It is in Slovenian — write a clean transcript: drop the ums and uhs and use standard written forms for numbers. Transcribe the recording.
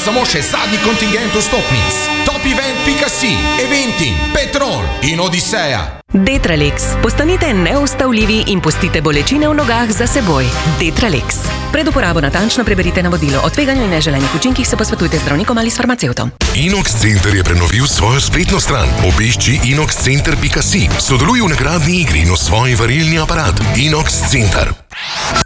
samo še zadnji kontingent vstopnic. Topevent.si, Eventim, Petrol in Odiseja. Detralex. Postanite neustavljivi in pustite bolečine v nogah za seboj. Detralex. Pred uporabo natančno preberite navodilo. O tveganju in neželenih učinkih se posvetujte z zdravnikom ali s farmacevtom. Inox Center je prenovil svojo spletno stran. Obišči inoxcenter.si. Sodeluj v nagradni igri in osvoji varilni aparat. Inox Center.